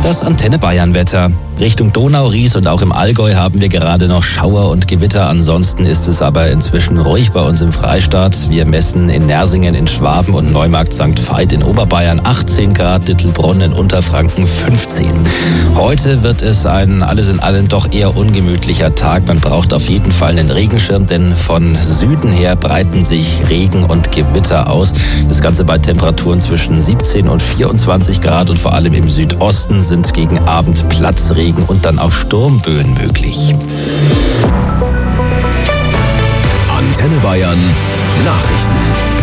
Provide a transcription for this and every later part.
Das Antenne Bayern Wetter. Richtung Donau, Ries und auch im Allgäu haben wir gerade noch Schauer und Gewitter. Ansonsten ist es aber inzwischen ruhig bei uns im Freistaat. Wir messen in Nersingen, in Schwaben und Neumarkt St. Veit in Oberbayern 18 Grad, Dittelbronn in Unterfranken 15. Heute wird es ein alles in allem doch eher ungemütlicher Tag. Man braucht auf jeden Fall einen Regenschirm, denn von Süden her breiten sich Regen und Gewitter aus. Das Ganze bei Temperaturen zwischen 17 und 24 Grad und vor allem im Südosten sind gegen Abend Platzregen und dann auch Sturmböen möglich. Antenne Bayern Nachrichten.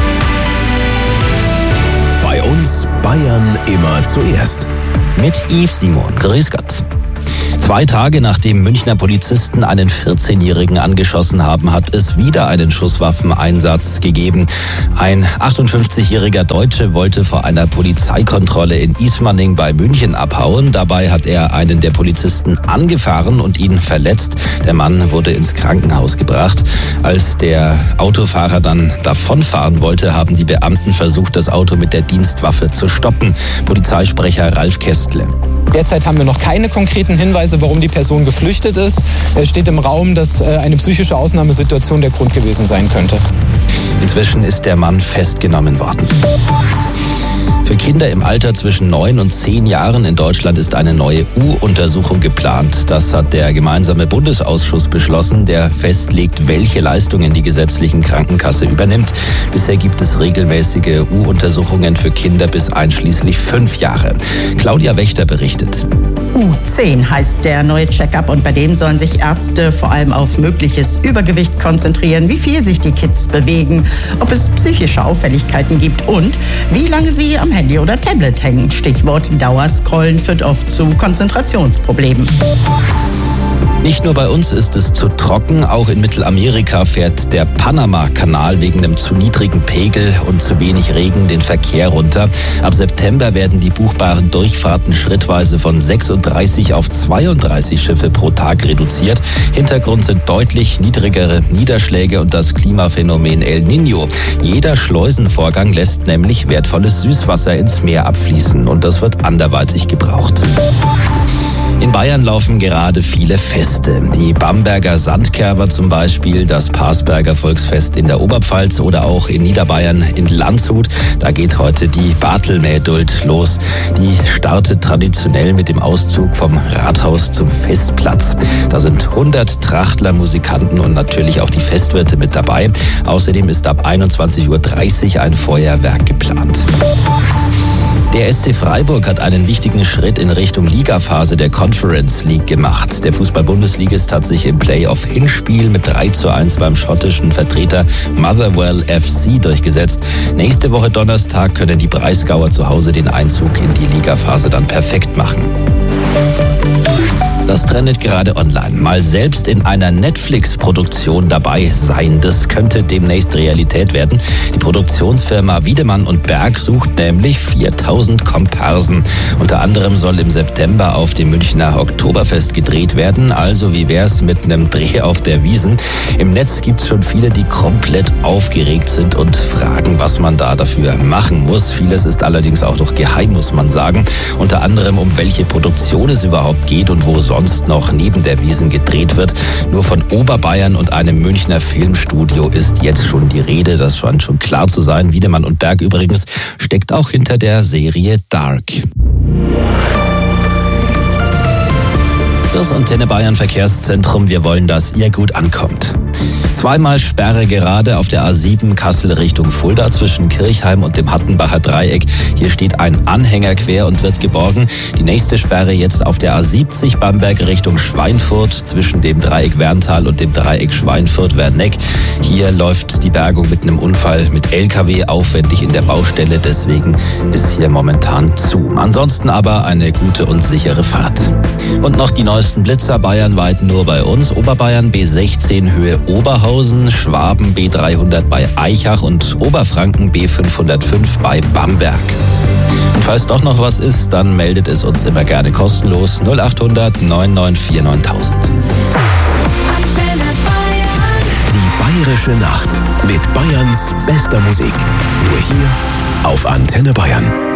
Bei uns Bayern immer zuerst. Mit Yves Simon. Grüß Gott. 2 Tage nachdem Münchner Polizisten einen 14-Jährigen angeschossen haben, hat es wieder einen Schusswaffeneinsatz gegeben. Ein 58-jähriger Deutsche wollte vor einer Polizeikontrolle in Ismaning bei München abhauen. Dabei hat er einen der Polizisten angefahren und ihn verletzt. Der Mann wurde ins Krankenhaus gebracht. Als der Autofahrer dann davonfahren wollte, haben die Beamten versucht, das Auto mit der Dienstwaffe zu stoppen. Polizeisprecher Ralf Kästle. Derzeit haben wir noch keine konkreten Hinweise, warum die Person geflüchtet ist. Es steht im Raum, dass eine psychische Ausnahmesituation der Grund gewesen sein könnte. Inzwischen ist der Mann festgenommen worden. Für Kinder im Alter zwischen 9 und 10 Jahren in Deutschland ist eine neue U-Untersuchung geplant. Das hat der gemeinsame Bundesausschuss beschlossen, der festlegt, welche Leistungen die gesetzliche Krankenkasse übernimmt. Bisher gibt es regelmäßige U-Untersuchungen für Kinder bis einschließlich 5 Jahre. Claudia Wächter berichtet. U10 heißt der neue Check-up und bei dem sollen sich Ärzte vor allem auf mögliches Übergewicht konzentrieren, wie viel sich die Kids bewegen, ob es psychische Auffälligkeiten gibt und wie lange sie am Handy oder Tablet hängen. Stichwort Dauerscrollen führt oft zu Konzentrationsproblemen. Nicht nur bei uns ist es zu trocken, auch in Mittelamerika fährt der Panama-Kanal wegen einem zu niedrigen Pegel und zu wenig Regen den Verkehr runter. Ab September werden die buchbaren Durchfahrten schrittweise von 36 auf 32 Schiffe pro Tag reduziert. Hintergrund sind deutlich niedrigere Niederschläge und das Klimaphänomen El Niño. Jeder Schleusenvorgang lässt nämlich wertvolles Süßwasser ins Meer abfließen und das wird anderweitig gebraucht. In Bayern laufen gerade viele Feste. Die Bamberger Sandkerber zum Beispiel, das Parsberger Volksfest in der Oberpfalz oder auch in Niederbayern in Landshut. Da geht heute die Bartelmähduld los. Die startet traditionell mit dem Auszug vom Rathaus zum Festplatz. Da sind 100 Trachtler, Musikanten und natürlich auch die Festwirte mit dabei. Außerdem ist ab 21:30 Uhr ein Feuerwerk geplant. Der SC Freiburg hat einen wichtigen Schritt in Richtung Ligaphase der Conference League gemacht. Der Fußball-Bundesligist hat sich im Playoff-Hinspiel mit 3:1 beim schottischen Vertreter Motherwell FC durchgesetzt. Nächste Woche Donnerstag können die Breisgauer zu Hause den Einzug in die Ligaphase dann perfekt machen. Das trendet gerade online. Mal selbst in einer Netflix-Produktion dabei sein. Das könnte demnächst Realität werden. Die Produktionsfirma Wiedemann und Berg sucht nämlich 4000 Komparsen. Unter anderem soll im September auf dem Münchner Oktoberfest gedreht werden. Also wie wär's mit einem Dreh auf der Wiesn? Im Netz gibt's schon viele, die komplett aufgeregt sind und fragen, was man da dafür machen muss. Vieles ist allerdings auch noch geheim, muss man sagen. Unter anderem, um welche Produktion es überhaupt geht und wo sonst noch neben der Wiesn gedreht wird. Nur von Oberbayern und einem Münchner Filmstudio ist jetzt schon die Rede. Das scheint schon klar zu sein. Wiedemann und Berg übrigens steckt auch hinter der Serie Dark. Das Antenne Bayern Verkehrszentrum. Wir wollen, dass ihr gut ankommt. 2-mal Sperre gerade auf der A7 Kassel Richtung Fulda zwischen Kirchheim und dem Hattenbacher Dreieck. Hier steht ein Anhänger quer und wird geborgen. Die nächste Sperre jetzt auf der A70 Bamberg Richtung Schweinfurt zwischen dem Dreieck Werntal und dem Dreieck Schweinfurt-Werneck. Hier läuft die Bergung mit einem Unfall mit LKW aufwendig in der Baustelle. Deswegen ist hier momentan zu. Ansonsten aber eine gute und sichere Fahrt. Und noch die neuesten Blitzer bayernweit nur bei uns. Oberbayern B16 Höhe Oberhausen, Schwaben B300 bei Aichach und Oberfranken B505 bei Bamberg. Und falls doch noch was ist, dann meldet es uns immer gerne kostenlos 0800 994 9000. Die Bayerische Nacht mit Bayerns bester Musik. Nur hier auf Antenne Bayern.